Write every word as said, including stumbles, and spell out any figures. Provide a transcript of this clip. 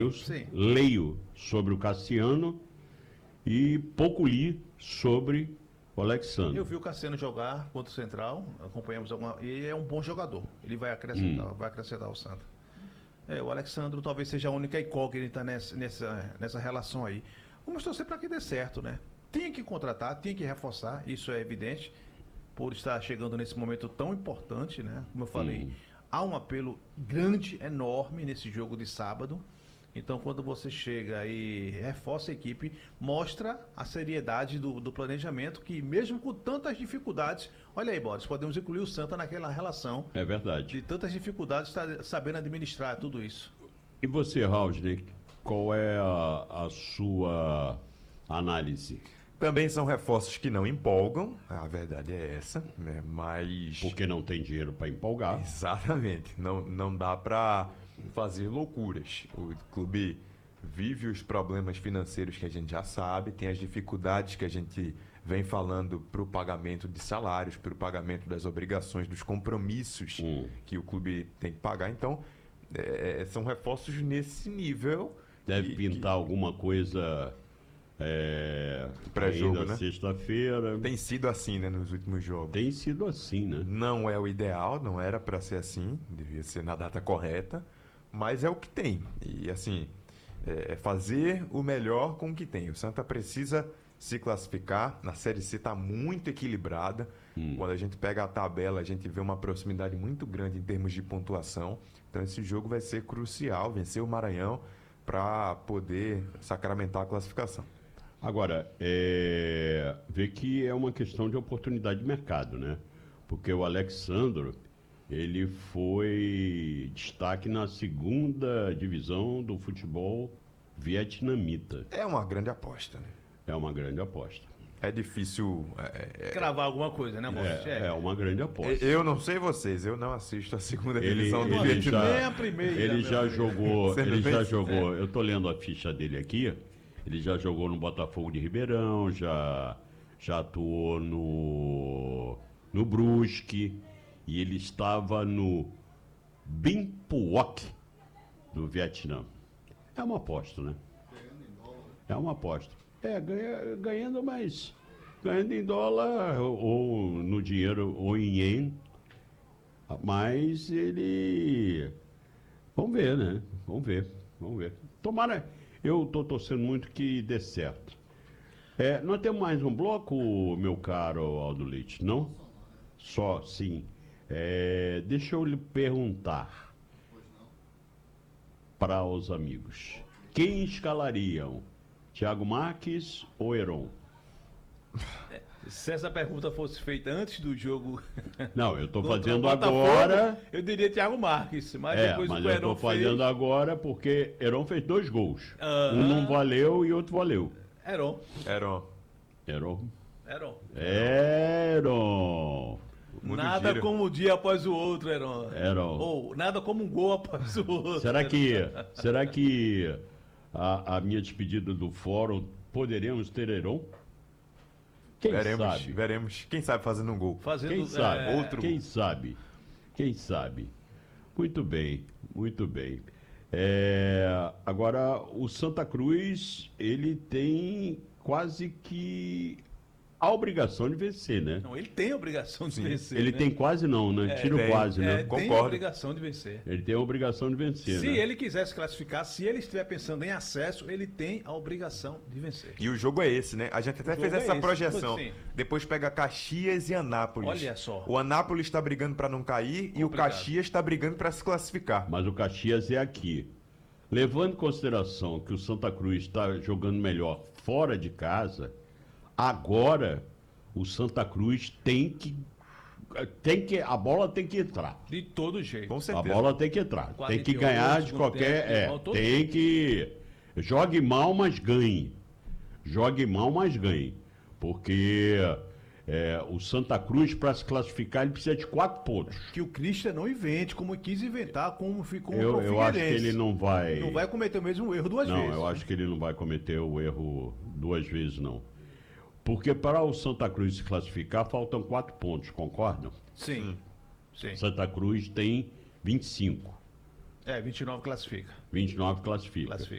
Sim. leio sobre o Cassiano e pouco li sobre o Alexandre. Eu vi o Cassiano jogar contra o Central, acompanhamos alguma. E ele é um bom jogador. Ele vai acrescentar, Hum. vai acrescentar o Santa. É, o Alexandre talvez seja a única incógnita nessa, nessa, nessa relação aí. Vamos torcer para que dê certo, né? Tem que contratar, tem que reforçar, isso é evidente, por estar chegando nesse momento tão importante, né? Como eu falei, Hum. há um apelo grande, enorme nesse jogo de sábado. Então, quando você chega e reforça a equipe, mostra a seriedade do, do planejamento, que mesmo com tantas dificuldades, olha aí, Boris, podemos incluir o Santa naquela relação É verdade. de tantas dificuldades, está sabendo administrar tudo isso. E você, Raulsney, qual é a, a sua análise? Também são reforços que não empolgam, a verdade é essa, né? Mas... Porque não tem dinheiro para empolgar. Exatamente, não, não dá para fazer loucuras. O clube vive os problemas financeiros que a gente já sabe, tem as dificuldades que a gente vem falando para o pagamento de salários, para o pagamento das obrigações, dos compromissos Hum. que o clube tem que pagar. Então, é, são reforços nesse nível. Deve que- pintar alguma coisa é, Pré-jogo, ainda né? sexta-feira. que Tem sido assim, né, nos últimos jogos. Tem sido assim, né? Não é o ideal, não era para ser assim, devia ser na data correta, mas é o que tem. E assim, é é fazer o melhor com o que tem. O Santa precisa se classificar. Na Série C está muito equilibrada. Hum. Quando a gente pega a tabela, a gente vê uma proximidade muito grande em termos de pontuação. Então esse jogo vai ser crucial, vencer o Maranhão para poder sacramentar a classificação. Agora, é, vê que é uma questão de oportunidade de mercado, né? Porque o Alexandro, ele foi destaque na segunda divisão do futebol vietnamita. É uma grande aposta, né? É uma grande aposta. É difícil. é- é- Cravar alguma coisa, né, Boris? É, é uma grande aposta. Eu não sei vocês, eu não assisto a segunda Ele, divisão do ele Vietnã. Nem já, a primeira, ele meu já amigo. jogou, Sendo ele bem já sincero. jogou. Eu tô lendo a ficha dele aqui. Ele já jogou no Botafogo de Ribeirão, já, já atuou no, no Brusque, e ele estava no Binh Phuoc do Vietnã. É uma aposta, né? É uma aposta. É, ganha, ganhando, mas ganhando em dólar ou, ou no dinheiro ou em ien. Mas ele. Vamos ver, né? Vamos ver, vamos ver. Tomara. Eu estou torcendo muito que dê certo. É, nós temos mais um bloco, meu caro Aldo Leite, não? Só, sim. É, deixa eu lhe perguntar para os amigos. Quem escalariam? Thiago Marques ou Heron? Se essa pergunta fosse feita antes do jogo. Não, eu estou contra o fazendo Botafogo, agora. Eu diria Thiago Marques, mas É, depois mas o eu Heron estou fazendo fez. agora porque Heron fez dois gols. Aham. Um não valeu e outro valeu. Heron. Heron. Heron. Heron. Heron. Mundo Nada gira. como um dia após o outro, Heron. Heron. Ou nada como um gol após o outro. Será que, será que a, a minha despedida do fórum poderemos ter Heron? Quem veremos, sabe? veremos. Quem sabe fazendo um gol. Fazendo Quem sabe? é, Outro. Quem sabe? Quem sabe? Muito bem, muito bem. É, agora, o Santa Cruz, ele tem quase que a obrigação de vencer, né? Não, ele tem a obrigação de Sim. vencer. Ele né? tem quase não, né? É, Tira o tem. quase, É, né? tem a Concordo. obrigação de vencer. Ele tem a obrigação de vencer, Se né? ele quiser se classificar, se ele estiver pensando em acesso, ele tem a obrigação de vencer. E o jogo é esse, né? A gente até O fez jogo é essa esse. projeção. Sim. Depois pega Caxias e Anápolis. Olha só. O Anápolis está brigando para não cair e o Complicado. Caxias está brigando para se classificar. Mas o Caxias é aqui. Levando em consideração que o Santa Cruz está jogando melhor fora de casa, agora o Santa Cruz tem que, tem que a bola tem que entrar. De todo jeito. Com A certeza. bola tem que entrar. quarenta Tem que e oito, ganhar de segundo qualquer. tempo, É, igual todo tem que. Jogue mal, mas ganhe. Jogue mal, mas ganhe. Porque é, o Santa Cruz, para se classificar, ele precisa de quatro pontos. Que o Christian não invente, como quis inventar, como ficou Eu, pro eu acho que Figueirense. ele não vai. Não vai cometer o mesmo erro duas Não, vezes. eu acho que ele não vai cometer o erro duas vezes, não. Porque para o Santa Cruz se classificar, faltam quatro pontos, concordam? Sim. Sim. Santa Cruz tem vinte e cinco. É, vinte e nove classifica. vinte e nove classifica. Classifica.